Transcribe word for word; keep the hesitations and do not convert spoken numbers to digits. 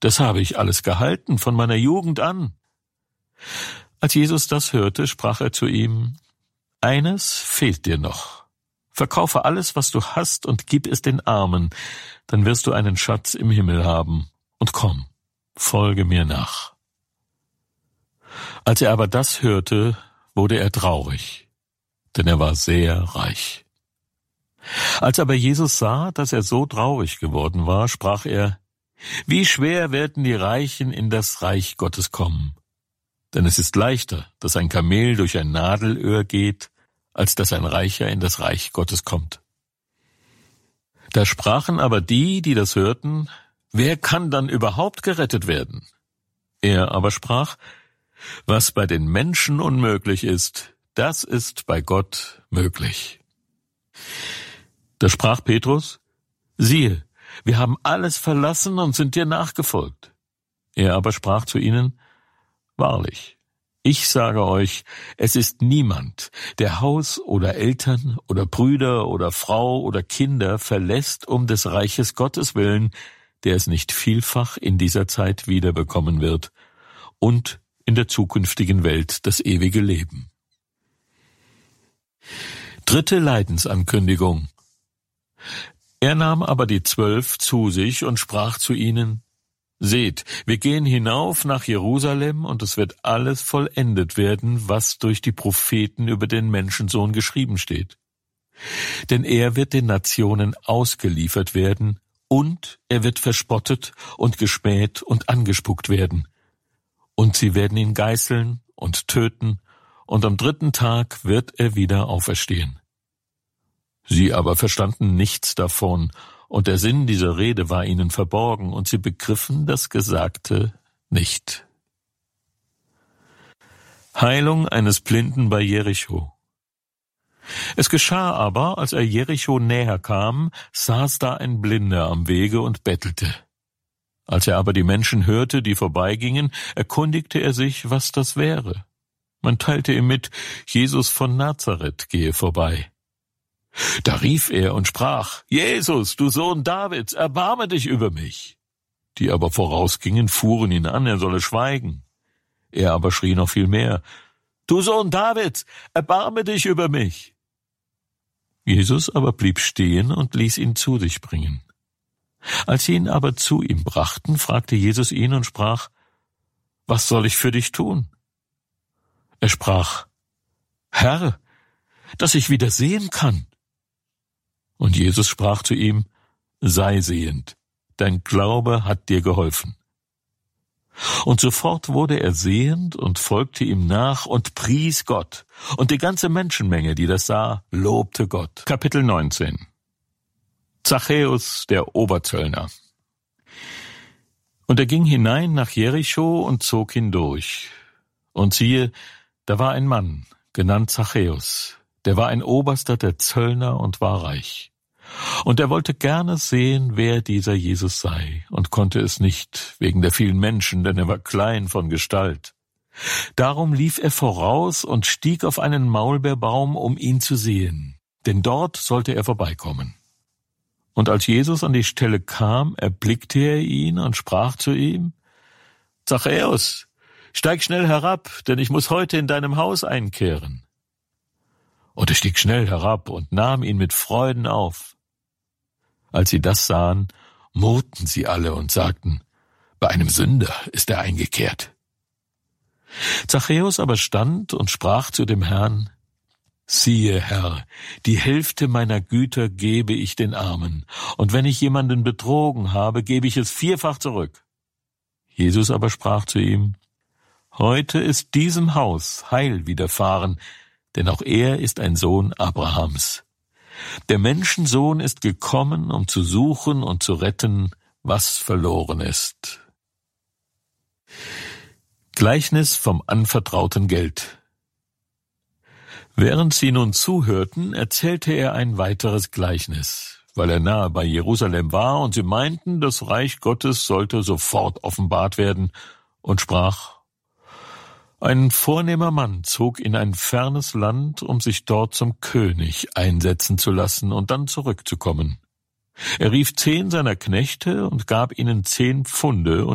Das habe ich alles gehalten, von meiner Jugend an. Als Jesus das hörte, sprach er zu ihm: Eines fehlt dir noch. Verkaufe alles, was du hast, und gib es den Armen, dann wirst du einen Schatz im Himmel haben. Und komm, folge mir nach. Als er aber das hörte, wurde er traurig, denn er war sehr reich. Als aber Jesus sah, dass er so traurig geworden war, sprach er: Wie schwer werden die Reichen in das Reich Gottes kommen? Denn es ist leichter, dass ein Kamel durch ein Nadelöhr geht, als dass ein Reicher in das Reich Gottes kommt. Da sprachen aber die, die das hörten: Wer kann dann überhaupt gerettet werden? Er aber sprach: Was bei den Menschen unmöglich ist, das ist bei Gott möglich. Da sprach Petrus: Siehe, wir haben alles verlassen und sind dir nachgefolgt. Er aber sprach zu ihnen: Wahrlich, ich sage euch, es ist niemand, der Haus oder Eltern oder Brüder oder Frau oder Kinder verlässt um des Reiches Gottes willen, der es nicht vielfach in dieser Zeit wiederbekommen wird und in der zukünftigen Welt das ewige Leben. Dritte Leidensankündigung. Er nahm aber die Zwölf zu sich und sprach zu ihnen: Seht, wir gehen hinauf nach Jerusalem, und es wird alles vollendet werden, was durch die Propheten über den Menschensohn geschrieben steht. Denn er wird den Nationen ausgeliefert werden, und er wird verspottet und geschmäht und angespuckt werden. Und sie werden ihn geißeln und töten, und am dritten Tag wird er wieder auferstehen. Sie aber verstanden nichts davon, und der Sinn dieser Rede war ihnen verborgen, und sie begriffen das Gesagte nicht. Heilung eines Blinden bei Jericho. Es geschah aber, als er Jericho näher kam, saß da ein Blinder am Wege und bettelte. Als er aber die Menschen hörte, die vorbeigingen, erkundigte er sich, was das wäre. Man teilte ihm mit, Jesus von Nazareth gehe vorbei. Da rief er und sprach: Jesus, du Sohn Davids, erbarme dich über mich. Die aber vorausgingen, fuhren ihn an, er solle schweigen. Er aber schrie noch viel mehr: Du Sohn Davids, erbarme dich über mich. Jesus aber blieb stehen und ließ ihn zu sich bringen. Als sie ihn aber zu ihm brachten, fragte Jesus ihn und sprach: Was soll ich für dich tun? Er sprach: Herr, dass ich wieder sehen kann. Und Jesus sprach zu ihm: Sei sehend, dein Glaube hat dir geholfen. Und sofort wurde er sehend und folgte ihm nach und pries Gott. Und die ganze Menschenmenge, die das sah, lobte Gott. Kapitel neunzehn. Zachäus, der Oberzöllner. Und er ging hinein nach Jericho und zog hindurch. Und siehe, da war ein Mann, genannt Zachäus, der war ein Oberster der Zöllner und war reich. Und er wollte gerne sehen, wer dieser Jesus sei, und konnte es nicht, wegen der vielen Menschen, denn er war klein von Gestalt. Darum lief er voraus und stieg auf einen Maulbeerbaum, um ihn zu sehen, denn dort sollte er vorbeikommen. Und als Jesus an die Stelle kam, erblickte er ihn und sprach zu ihm: Zachäus, steig schnell herab, denn ich muss heute in deinem Haus einkehren. Und er stieg schnell herab und nahm ihn mit Freuden auf. Als sie das sahen, murrten sie alle und sagten: Bei einem Sünder ist er eingekehrt. Zachäus aber stand und sprach zu dem Herrn: Siehe, Herr, die Hälfte meiner Güter gebe ich den Armen, und wenn ich jemanden betrogen habe, gebe ich es vierfach zurück. Jesus aber sprach zu ihm: Heute ist diesem Haus Heil widerfahren, denn auch er ist ein Sohn Abrahams. Der Menschensohn ist gekommen, um zu suchen und zu retten, was verloren ist. Gleichnis vom anvertrauten Geld. Während sie nun zuhörten, erzählte er ein weiteres Gleichnis, weil er nahe bei Jerusalem war, und sie meinten, das Reich Gottes sollte sofort offenbart werden, und sprach: Ein vornehmer Mann zog in ein fernes Land, um sich dort zum König einsetzen zu lassen und dann zurückzukommen. Er rief zehn seiner Knechte und gab ihnen zehn Pfunde